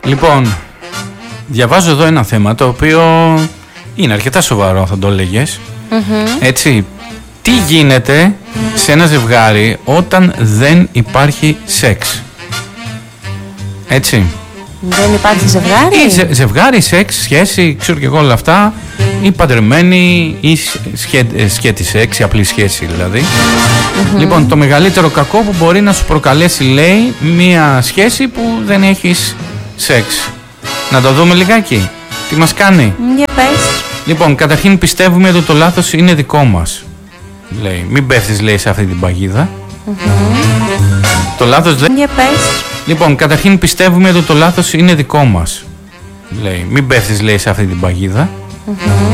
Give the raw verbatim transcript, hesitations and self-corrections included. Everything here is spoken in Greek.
Λοιπόν, διαβάζω εδώ ένα θέμα το οποίο είναι αρκετά σοβαρό, θα το έλεγες. Mm-hmm. Έτσι, τι γίνεται σε ένα ζευγάρι όταν δεν υπάρχει σεξ? Έτσι. Δεν υπάρχει ζευγάρι? Ή ζε, ζευγάρι, σεξ, σχέση, ξέρω και εγώ όλα αυτά. Ή παντρεμένη, ή σχέ, σχέτη σεξ, η απλή σχέση δηλαδή. Mm-hmm. Λοιπόν, το μεγαλύτερο κακό που μπορεί να σου προκαλέσει, λέει, μία σχέση που δεν έχεις σεξ. Να το δούμε λιγάκι. Τι μας κάνει? Για πες. Λοιπόν, καταρχήν πιστεύουμε ότι το λάθος είναι δικό μας. Λέει, μην πέφτεις, λέει, σε αυτή την παγίδα. Mm-hmm. Το λάθος δεν... Για πες. Λοιπόν, καταρχήν πιστεύουμε ότι το λάθος είναι δικό μας. Λέει, μην πέφτεις, λέει, σε αυτή την παγίδα. Mm-hmm.